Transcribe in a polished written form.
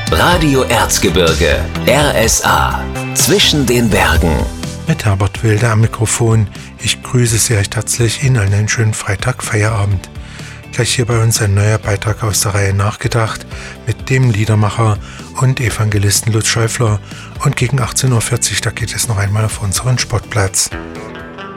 Radio Erzgebirge, RSA, zwischen den Bergen. Mit Herbert Wilde am Mikrofon. Ich grüße Sie recht herzlich. Ihnen allen einen schönen Freitag, Feierabend. Gleich hier bei uns ein neuer Beitrag aus der Reihe Nachgedacht mit dem Liedermacher und Evangelisten Lutz Schäufler. Und gegen 18.40 Uhr, da geht es noch einmal auf unseren Sportplatz.